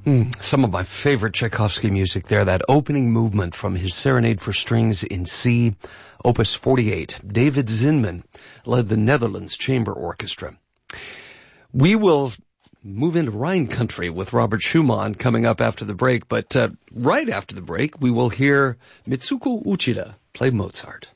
Some of my favorite Tchaikovsky music there, that opening movement from his Serenade for Strings in C, Opus 48. David Zinman led the Netherlands Chamber Orchestra. We will move into Rhine country with Robert Schumann coming up after the break, but right after the break, we will hear Mitsuko Uchida play Mozart.